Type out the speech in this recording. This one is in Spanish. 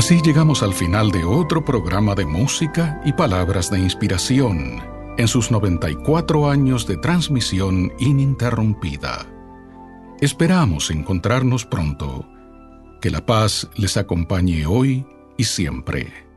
Así llegamos al final de otro programa de música y palabras de inspiración en sus 94 años de transmisión ininterrumpida. Esperamos encontrarnos pronto. Que la paz les acompañe hoy y siempre.